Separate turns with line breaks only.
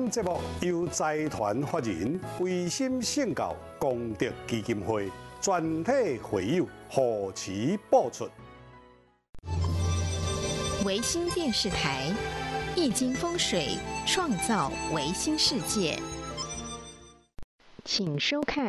本节目由财团法人维心圣教功德基金会全体会友护持播出。
维新电视台易经风水创造维新世界，请收看